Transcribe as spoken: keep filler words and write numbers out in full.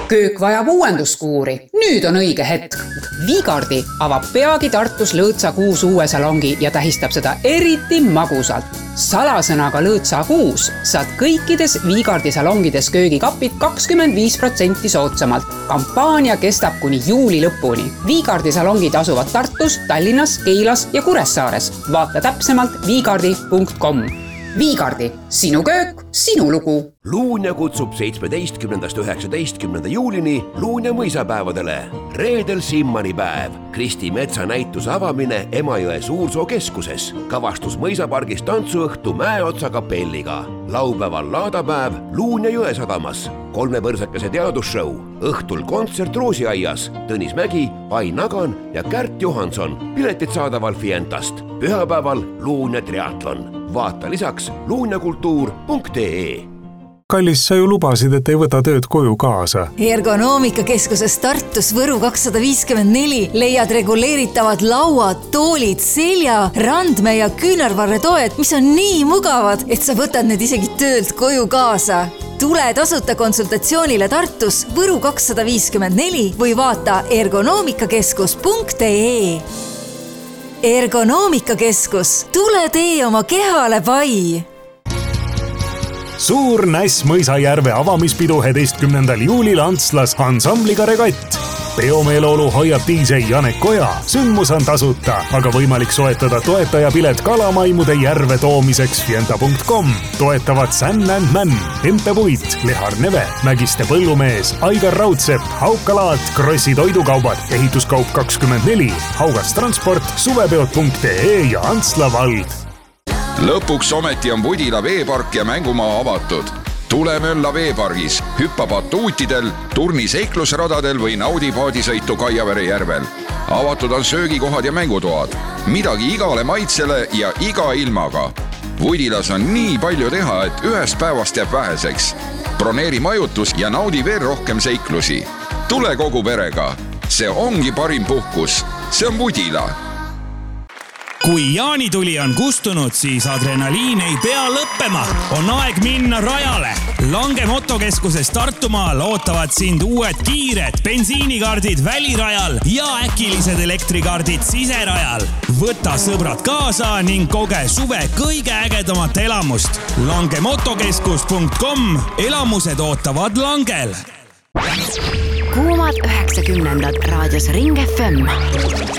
Köök vajab uuenduskuuri. Nüüd on õige hetk. Viigardi avab peagi Tartus Lõõtsa kuus uue salongi ja tähistab seda eriti magusalt. Salasõnaga Lõõtsa kuus saad kõikides Viigardi salongides köögikapid kakskümmend viis protsenti soodsamalt. Kampaania kestab kuni juuli lõpuni. Viigardi salongid asuvad Tartus, Tallinnas, Keilas ja Kuressaares. Vaata täpsemalt viigardi punkt com. Viigardi, sinu köök, sinu lugu. Luunja kutsub seitsmeteistkümnendast üheksateistkümnenda juulini Luunja mõisapäevadele. Reedel Simmani päev. Kristi Metsa näituse avamine Emajõe Suursoo keskuses. Kavastus mõisapargis tantsuõhtu Mäeotsa kapelliga. Laupäeval laadapäev Luunja Jõesadamas. Kolmepõrsakese teadusshow. Õhtul kontsert Roosiaias. Tõnis Mägi, Ai Nagan ja Kärt Johanson. Piletid saadaval Fientast. Pühapäeval Luunja triatlon. Vaata lisaks luunjakultuur punkt ee. Kallis, sa ju lubasid, et ei võta tööd koju kaasa. Ergonoomikakeskuses Tartus Võru kakssada viiskümmend neli leiad reguleeritavad lauad, toolid, selja, randme ja küünarvarretoed, mis on nii mugavad, et sa võtad need isegi töölt koju kaasa. Tule tasuta konsultatsioonile Tartus Võru kakssada viiskümmend neli või vaata ergonoomikakeskus punkt ee. Ergonoomikakeskus. Tule tee oma kehale pai! Suur Näss Mõisajärve avamispidu üheteistkümnendal juulil Antslas ansambliga Regatt. Peomeeleolu hoiab D J Janek Koja. Sündmus on tasuta, aga võimalik soetada toetajapilet kalamaimude järve toomiseks fienta punkt com. Toetavad San and Man, Empepuit, Lehar Neve, Mägiste Põllumees, Aigar Raudsepp, Haukalaat, Krossi toidukaubad, ehituskaup kakskümmend neli, Haugas transport, suvepeod punkt ee ja Antsla vald. Lõpuks ometi on Budila veepark ja mängumaa avatud. Tule mölla veepargis, hüppa batuutidel, turni seiklusradadel või naudi paadisõitu Kaiavere järvel. Avatud on söögikohad ja mängutoad. Midagi igale maitsele ja iga ilmaga. Budilas on nii palju teha, et ühest päevast jääb väheseks. Broneeri majutus ja naudi veel rohkem seiklusi. Tule kogu perega. See ongi parim puhkus. See on Budila. Kui jaanituli on kustunud, siis adrenaliin ei pea lõppema. On aeg minna rajale. Lange motokeskuses Tartumaal ootavad sind uued kiired bensiinikaardid välirajal ja äkilised elektrikaardid siserajal. Võta sõbrad kaasa ning koge suve kõige ägedamat elamust. Lange motokeskus punkt com. Elamused ootavad Langel. Kuumad üheksakümnendad raadios Ring F M.